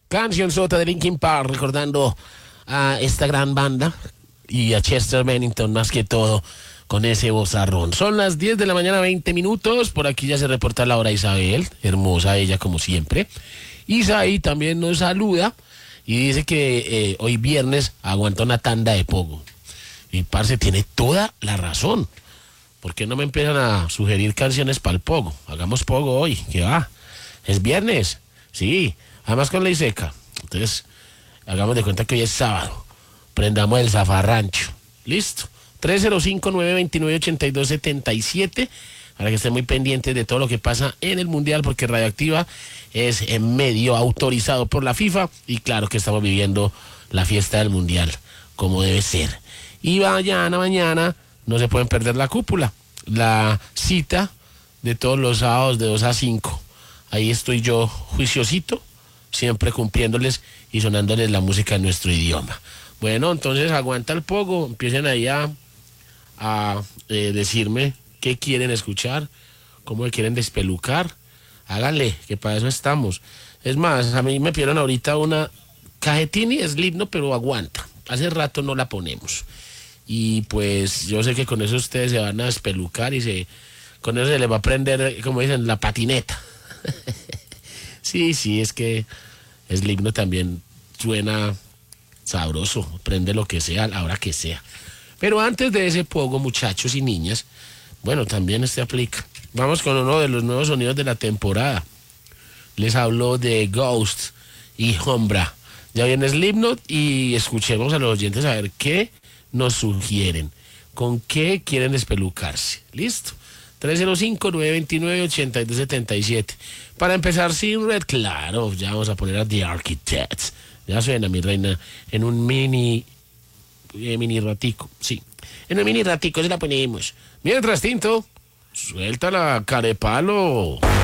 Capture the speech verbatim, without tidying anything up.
Canción sota de Linkin Park, recordando a esta gran banda y a Chester Bennington más que todo con ese vozarrón. Son las diez de la mañana, veinte minutos. Por aquí ya se reporta la hora Isabel, hermosa ella como siempre. Isaí también nos saluda y dice que eh, hoy viernes aguanta una tanda de pogo. Y parce tiene toda la razón. ¿Por qué no me empiezan a sugerir canciones para el pogo? Hagamos pogo hoy, que va. Es viernes, sí. Además con ley seca. Entonces, hagamos de cuenta que hoy es sábado. Prendamos el zafarrancho. ¿Listo? tres cero cinco, nueve dos nueve, ocho dos siete siete. Para que estén muy pendientes de todo lo que pasa en el Mundial, porque Radioactiva es en medio autorizado por la FIFA. Y claro que estamos viviendo la fiesta del Mundial, como debe ser. Y mañana, mañana, no se pueden perder la cúpula. La cita de todos los sábados de dos a cinco. Ahí estoy yo, juiciosito, siempre cumpliéndoles y sonándoles la música en nuestro idioma. Bueno, entonces aguanta el pogo, empiecen ahí a, a eh, decirme qué quieren escuchar, cómo me quieren despelucar. Háganle, que para eso estamos. Es más, a mí me pidieron ahorita una Cajetini Slipknot, pero aguanta. Hace rato no la ponemos. Y pues yo sé que con eso ustedes se van a despelucar y se, con eso se les va a prender, como dicen, la patineta. Sí, sí, es que Slipknot también suena sabroso, prende lo que sea, a la hora que sea. Pero antes de ese pogo, muchachos y niñas, bueno, también este aplica. Vamos con uno de los nuevos sonidos de la temporada. Les hablo de Ghost y Hombra. Ya viene Slipknot y escuchemos a los oyentes a ver qué nos sugieren, con qué quieren despelucarse. ¿Listo? tres cero cinco, nueve dos nueve, ocho dos siete siete. Para empezar sin red, claro, ya vamos a poner a The Architects. Ya suena, mi reina, en un mini, eh, mini ratico, sí. En un mini ratico se la ponemos. Mientras, Tinto, suelta la carepalo.